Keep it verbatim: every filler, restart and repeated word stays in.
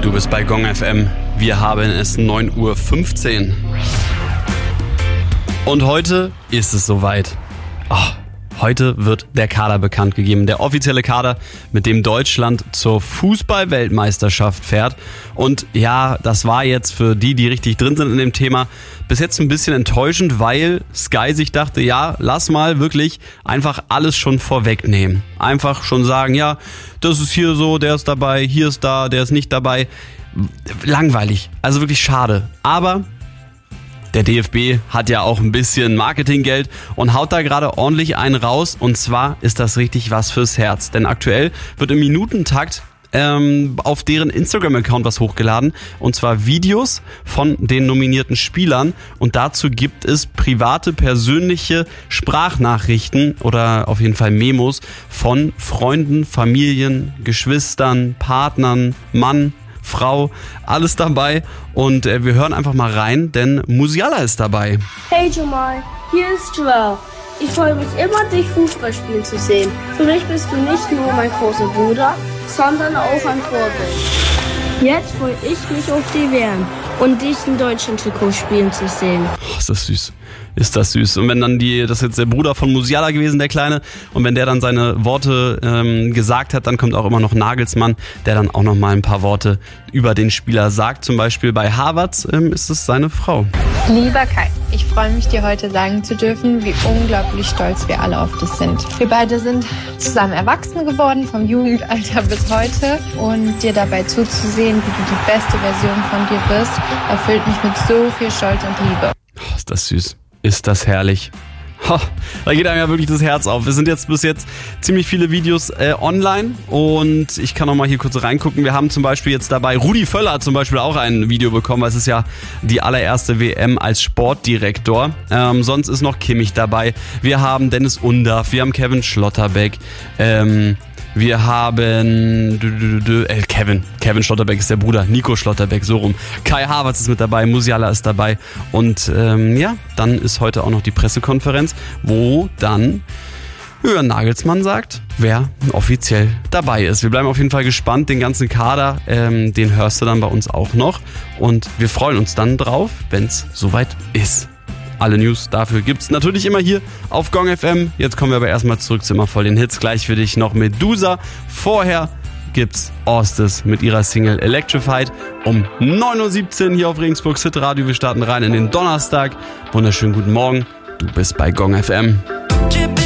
Du bist bei Gong F M. Wir haben es neun Uhr fünfzehn. Und heute ist es soweit. Oh, heute wird der Kader bekannt gegeben. Der offizielle Kader, mit dem Deutschland zur Fußball-Weltmeisterschaft fährt. Und ja, das war jetzt für die, die richtig drin sind in dem Thema, bis jetzt ein bisschen enttäuschend, weil Sky sich dachte, ja, lass mal wirklich einfach alles schon vorwegnehmen. Einfach schon sagen, ja, das ist hier so, der ist dabei, hier ist da, der ist nicht dabei. Langweilig, also wirklich schade. Aber der D F B hat ja auch ein bisschen Marketinggeld und haut da gerade ordentlich einen raus. Und zwar ist das richtig was fürs Herz. Denn aktuell wird im Minutentakt ähm, auf deren Instagram-Account was hochgeladen. Und zwar Videos von den nominierten Spielern. Und dazu gibt es private, persönliche Sprachnachrichten oder auf jeden Fall Memos von Freunden, Familien, Geschwistern, Partnern, Mann, Frau, alles dabei. Und äh, wir hören einfach mal rein, denn Musiala ist dabei. Hey Jamal, hier ist Joel. Ich freue mich immer, dich Fußball spielen zu sehen. Für mich bist du nicht nur mein großer Bruder, sondern auch ein Vorbild. Jetzt freue ich mich auf die W M und dich in deutschen Trikot spielen zu sehen. Oh, ist das süß. Ist das süß. Und wenn dann die, das ist jetzt der Bruder von Musiala gewesen, der Kleine, und wenn der dann seine Worte ähm, gesagt hat, dann kommt auch immer noch Nagelsmann, der dann auch noch mal ein paar Worte über den Spieler sagt. Zum Beispiel bei Havertz ähm, ist es seine Frau. Lieber Kai, ich freue mich, dir heute sagen zu dürfen, wie unglaublich stolz wir alle auf dich sind. Wir beide sind zusammen erwachsen geworden, vom Jugendalter bis heute. Und dir dabei zuzusehen, wie du die beste Version von dir bist, erfüllt mich mit so viel Stolz und Liebe. Oh, ist das süß. Ist das herrlich. Ha, da geht einem ja wirklich das Herz auf. Wir sind jetzt bis jetzt ziemlich viele Videos äh, online und ich kann noch mal hier kurz reingucken. Wir haben zum Beispiel jetzt dabei, Rudi Völler hat zum Beispiel auch ein Video bekommen, weil es ist ja die allererste W M als Sportdirektor. Ähm, sonst ist noch Kimmich dabei. Wir haben Dennis Undaff, wir haben Kevin Schlotterbeck, ähm, wir haben äh, Kevin. Kevin Schlotterbeck ist der Bruder. Nico Schlotterbeck, so rum. Kai Havertz ist mit dabei. Musiala ist dabei. Und ähm, ja, dann ist heute auch noch die Pressekonferenz, wo dann Jürgen Nagelsmann sagt, wer offiziell dabei ist. Wir bleiben auf jeden Fall gespannt. Den ganzen Kader, ähm, den hörst du dann bei uns auch noch. Und wir freuen uns dann drauf, wenn es soweit ist. Alle News dafür gibt's natürlich immer hier auf Gong F M. Jetzt kommen wir aber erstmal zurück zu immer voll den Hits. Gleich für dich noch Medusa. Vorher gibt's Orstes mit ihrer Single Electrified um neun Uhr siebzehn hier auf Regensburg Hit Radio. Wir starten rein in den Donnerstag. Wunderschönen guten Morgen. Du bist bei Gong F M.